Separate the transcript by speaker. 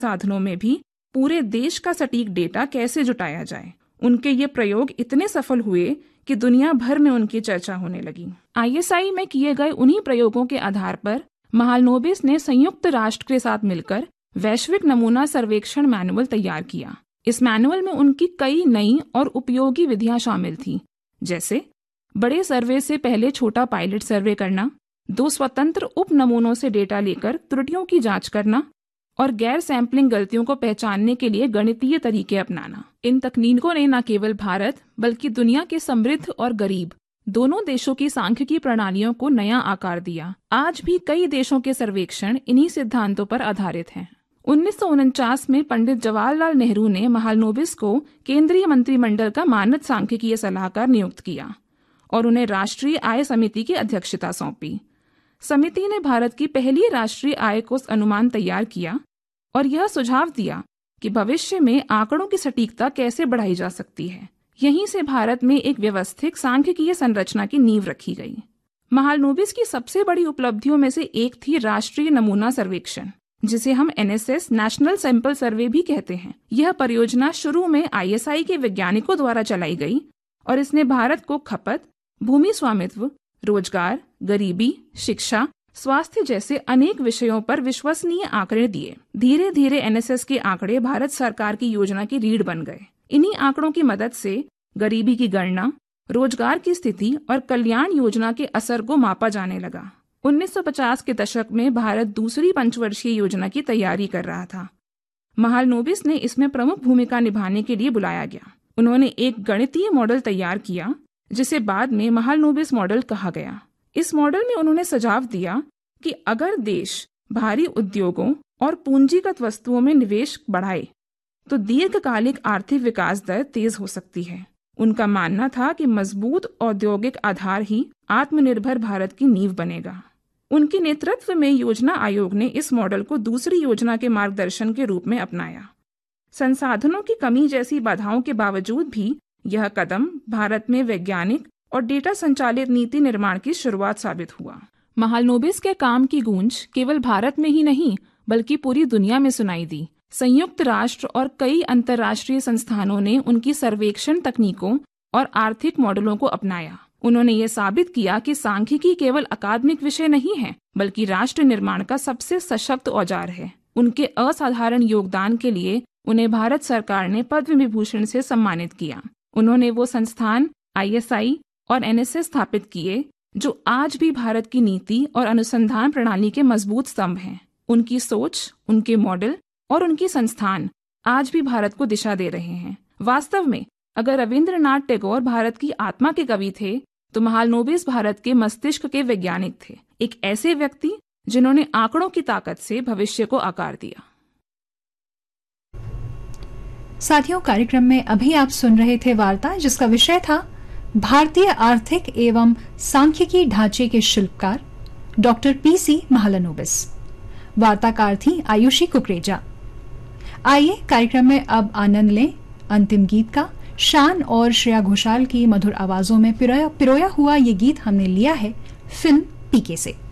Speaker 1: साधनों में भी पूरे देश का सटीक डेटा कैसे जुटाया जाए। उनके ये प्रयोग इतने सफल हुए कि दुनिया भर में उनकी चर्चा होने लगी। ISI में किए गए उन्हीं प्रयोगों के आधार पर महालनोबिस ने संयुक्त राष्ट्र के साथ मिलकर वैश्विक नमूना सर्वेक्षण मैनुअल तैयार किया। इस मैनुअल में उनकी कई नई और उपयोगी विधियां शामिल थी, जैसे बड़े सर्वे से पहले छोटा पायलट सर्वे करना, 2 स्वतंत्र उप नमूनों से डेटा लेकर त्रुटियों की जांच करना और गैर सैंपलिंग गलतियों को पहचानने के लिए गणितीय तरीके अपनाना। इन तकनीकों ने न केवल भारत बल्कि दुनिया के समृद्ध और गरीब दोनों देशों की सांख्यिकी प्रणालियों को नया आकार दिया। आज भी कई देशों के सर्वेक्षण इन्हीं सिद्धांतों पर आधारित हैं। 1949 में पंडित जवाहरलाल नेहरू ने महालनोबिस को केंद्रीय मंत्रिमंडल का मानद सांख्यिकीय सलाहकार नियुक्त किया और उन्हें राष्ट्रीय आय समिति की अध्यक्षता सौंपी। समिति ने भारत की पहली राष्ट्रीय आय कोष अनुमान तैयार किया और यह सुझाव दिया कि भविष्य में आंकड़ों की सटीकता कैसे बढ़ाई जा सकती है। यहीं से भारत में एक व्यवस्थित सांख्यिकीय संरचना की नींव रखी गई। महालनोबिस की सबसे बड़ी उपलब्धियों में से एक थी राष्ट्रीय नमूना सर्वेक्षण, जिसे हम NSS नेशनल सैंपल सर्वे भी कहते हैं। यह परियोजना शुरू में ISI के वैज्ञानिकों द्वारा चलाई गई और इसने भारत को खपत, भूमि स्वामित्व, रोजगार, गरीबी, शिक्षा, स्वास्थ्य जैसे अनेक विषयों पर विश्वसनीय आंकड़े दिए। धीरे धीरे NSS के आंकड़े भारत सरकार की योजना की रीढ़ बन गए। इन्हीं आंकड़ों की मदद से गरीबी की गणना, रोजगार की स्थिति और कल्याण योजना के असर को मापा जाने लगा। 1950 के दशक में भारत दूसरी पंचवर्षीय योजना की तैयारी कर रहा था। महालनोबिस ने इसमें प्रमुख भूमिका निभाने के लिए बुलाया गया। उन्होंने एक गणितीय मॉडल तैयार किया जिसे बाद में महालनोबिस मॉडल कहा गया। इस मॉडल में उन्होंने सुझाव दिया कि अगर देश भारी उद्योगों और पूंजीगत वस्तुओं में निवेश बढ़ाए तो दीर्घकालिक आर्थिक विकास दर तेज हो सकती है। उनका मानना था कि मजबूत औद्योगिक आधार ही आत्मनिर्भर भारत की नींव बनेगा। उनके नेतृत्व में योजना आयोग ने इस मॉडल को दूसरी योजना के मार्गदर्शन के रूप में अपनाया। संसाधनों की कमी जैसी बाधाओं के बावजूद भी यह कदम भारत में वैज्ञानिक और डेटा संचालित नीति निर्माण की शुरुआत साबित हुआ। महालनोबिस के काम की गूंज केवल भारत में ही नहीं बल्कि पूरी दुनिया में सुनाई दी। संयुक्त राष्ट्र और कई अंतर्राष्ट्रीय संस्थानों ने उनकी सर्वेक्षण तकनीकों और आर्थिक मॉडलों को अपनाया। उन्होंने ये साबित किया कि सांख्यिकी केवल अकादमिक विषय नहीं है बल्कि राष्ट्र निर्माण का सबसे सशक्त औजार है। उनके असाधारण योगदान के लिए उन्हें भारत सरकार ने पद्म विभूषण से सम्मानित किया। उन्होंने वो संस्थान ISI और NSS स्थापित किए जो आज भी भारत की नीति और अनुसंधान प्रणाली के मजबूत स्तंभ हैं। उनकी सोच, उनके मॉडल और उनकी संस्थान आज भी भारत को दिशा दे रहे हैं। वास्तव में अगर रविंद्रनाथ टैगोर भारत की आत्मा के कवि थे तो महालनोबिस भारत के मस्तिष्क के वैज्ञानिक थे, एक ऐसे व्यक्ति जिन्होंने आंकड़ों की ताकत से भविष्य को आकार दिया।
Speaker 2: साथियों, कार्यक्रम में अभी आप सुन रहे थे वार्ता जिसका विषय था भारतीय आर्थिक एवं सांख्यिकी ढांचे के शिल्पकार डॉक्टर PC महालनोबिस। वार्ताकार थी आयुषी कुकरेजा। आइए कार्यक्रम में अब आनंद लें अंतिम गीत का। शान और श्रेया घोषाल की मधुर आवाजों में पिरोया हुआ ये गीत हमने लिया है फिल्म PK से।